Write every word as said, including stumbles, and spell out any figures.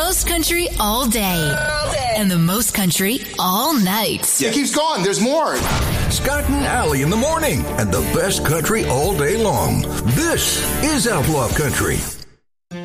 most country all day. All day. And the most country all night. It keeps going. There's more. Scott and Allie in the morning and the best country all day long. This is Outlaw Country.